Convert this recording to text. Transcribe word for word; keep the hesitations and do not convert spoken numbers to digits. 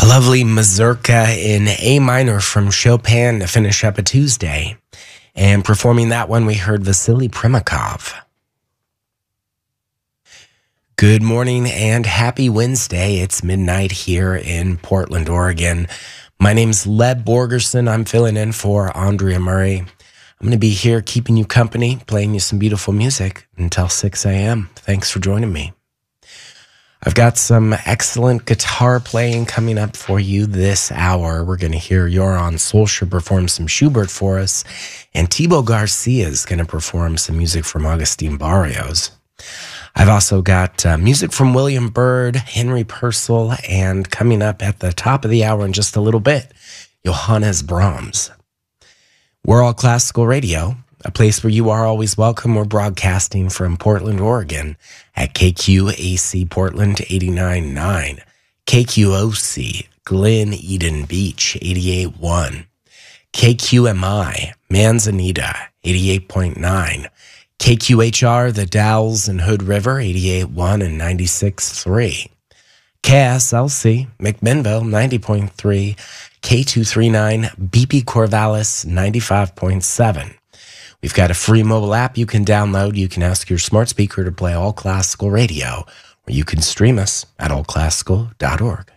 A lovely mazurka in A minor from Chopin to finish up a Tuesday. And performing that one, we heard Vasily Primakov. Good morning and happy Wednesday. It's midnight here in Portland, Oregon. My name's Leb Borgerson. I'm filling in for Andrea Murray. I'm going to be here keeping you company, playing you some beautiful music until six a.m. Thanks for joining me. I've got some excellent guitar playing coming up for you this hour. We're going to hear Joran Solskjaer perform some Schubert for us, and Thibaut Garcia is going to perform some music from Agustin Barrios. I've also got uh, music from William Byrd, Henry Purcell, and coming up at the top of the hour in just a little bit, Johannes Brahms. We're All Classical Radio, a place where you are always welcome. We're broadcasting from Portland, Oregon at K Q A C Portland eighty-nine point nine, K Q O C Glen Eden Beach eighty-eight point one, K Q M I Manzanita eighty-eight point nine, K Q H R The Dalles and Hood River eighty-eight point one and ninety-six point three, K S L C McMinnville ninety point three, K two thirty-nine B P Corvallis ninety-five point seven. We've got a free mobile app you can download. You can ask your smart speaker to play All Classical Radio, or you can stream us at all classical dot org.